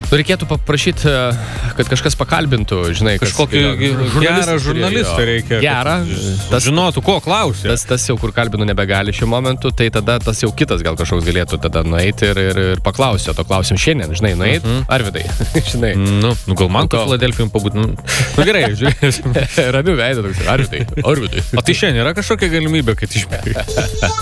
Reikėtų paprašyti, kad kažkas pakalbintų, žinai, kažkokį gerą žurnalistą reikia. Gerą. Žinotų, ko klausia. Tas jau, kur kalbinu, nebegali šiuo momentu, tai tada tas jau kitas gal kažkoks galėtų tada nueiti ir paklausio. To klausim šiandien, žinai, nueit. Arvidai, žinai. Nu, gal man to Filadelfijom pabūt. Nu, gerai, žiūrėsim. Ramių veidą toks. Arvidai. O tai šiandien yra kažkokia galimybė, kad išmėgai?